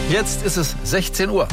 Jetzt ist es 16 Uhr.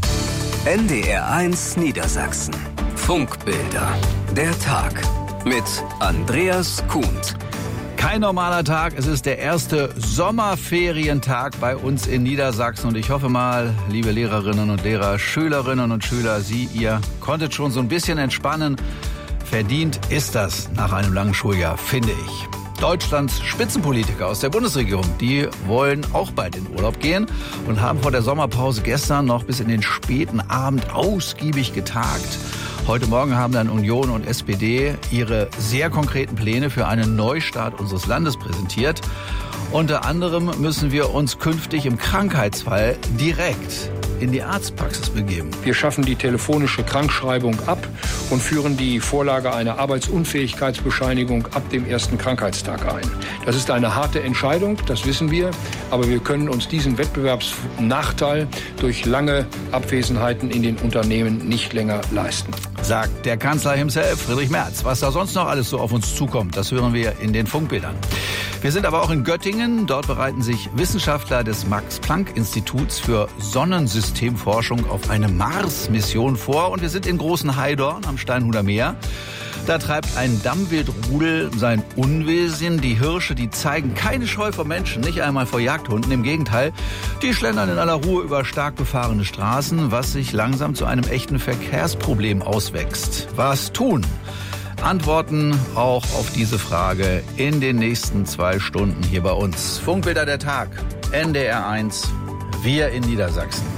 NDR1 Niedersachsen. Funkbilder. Der Tag. Mit Andreas Kuhnt. Kein normaler Tag, es ist der erste Sommerferientag bei uns in Niedersachsen und ich hoffe mal, liebe Lehrerinnen und Lehrer, Schülerinnen und Schüler, ihr konntet schon so ein bisschen entspannen. Verdient ist das nach einem langen Schuljahr, finde ich. Deutschlands Spitzenpolitiker aus der Bundesregierung, die wollen auch bald in Urlaub gehen und haben vor der Sommerpause gestern noch bis in den späten Abend ausgiebig getagt. Heute Morgen haben dann Union und SPD ihre sehr konkreten Pläne für einen Neustart unseres Landes präsentiert. Unter anderem müssen wir uns künftig im Krankheitsfall direkt in die Arztpraxis begeben. Wir schaffen die telefonische Krankschreibung ab und führen die Vorlage einer Arbeitsunfähigkeitsbescheinigung ab dem ersten Krankheitstag ein. Das ist eine harte Entscheidung, das wissen wir, aber wir können uns diesen Wettbewerbsnachteil durch lange Abwesenheiten in den Unternehmen nicht länger leisten. Sagt der Kanzler himself, Friedrich Merz. Was da sonst noch alles so auf uns zukommt, das hören wir in den Funkbildern. Wir sind aber auch in Göttingen. Dort bereiten sich Wissenschaftler des Max-Planck-Instituts für Sonnensystemforschung auf eine Mars-Mission vor. Und wir sind in Großenheidorn am Steinhuder Meer. Da treibt ein Dammwildrudel sein Unwesen. Die Hirsche, die zeigen keine Scheu vor Menschen, nicht einmal vor Jagdhunden. Im Gegenteil, die schlendern in aller Ruhe über stark befahrene Straßen, was sich langsam zu einem echten Verkehrsproblem auswächst. Was tun? Antworten auch auf diese Frage in den nächsten 2 Stunden hier bei uns. Funkbilder der Tag, NDR1, wir in Niedersachsen.